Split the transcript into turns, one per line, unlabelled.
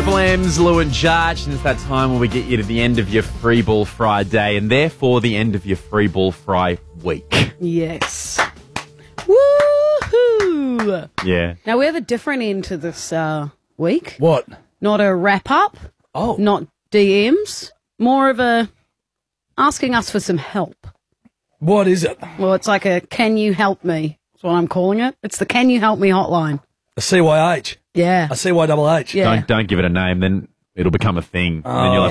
Triple M's Lou and Jarch, and it's that time when we get you to the end of your Free Ball Fry day, and therefore the end of your Free Ball Fry week.
Yes. Woohoo!
Yeah.
Now, we have a different end to this week.
What?
Not a wrap-up.
Oh.
Not DMs. More of a asking us for some help.
What is it?
Well, it's like a can you help me? That's what I'm calling it. It's the can you help me hotline.
A CYH.
Yeah.
A CYHH.
Yeah.
Don't give it a name, then it'll become a thing. And then you'll have